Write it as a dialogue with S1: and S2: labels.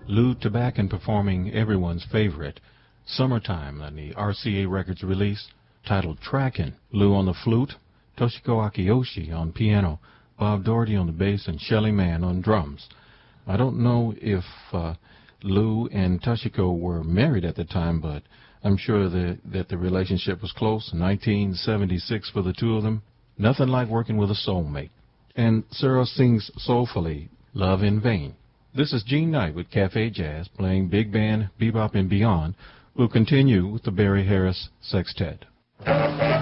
S1: Lou Tabakin performing everyone's favorite, Summertime, on the RCA Records release, titled Trackin'. Lou on the flute, Toshiko Akiyoshi on piano, Bob Doherty on the bass, and Shelly Manne on drums. I don't know if Lou and Toshiko were married at the time, but I'm sure that the relationship was close. 1976 for the two of them. Nothing like working with a soulmate. And Searle sings soulfully, Love in Vain. This is Gene Knight with Cafe Jazz, playing big band, bebop, and beyond. We'll continue with the Barry Harris Sextet.